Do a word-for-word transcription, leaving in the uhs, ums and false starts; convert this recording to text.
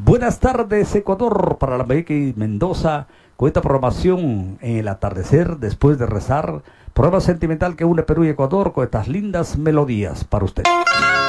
Buenas tardes, Ecuador, para la Meca y Mendoza, con esta programación en el atardecer, después de rezar, programa sentimental que une Perú y Ecuador con estas lindas melodías para usted.